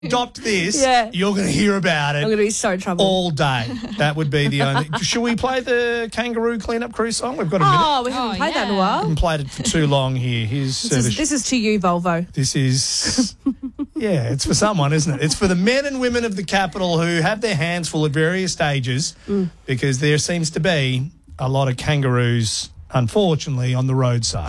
adopt this, Yeah. you're going to hear about I'm it going to be so troubled. all day. That would be the only... Should we play the Kangaroo Cleanup Crew song? We've got a minute. Oh, we haven't played that in a I while. haven't played it for too long here. Here's This is to you, Volvo. This is, yeah, it's for someone, isn't it? It's for the men and women of the capital who have their hands full at various stages because there seems to be a lot of kangaroos, unfortunately, on the roadside.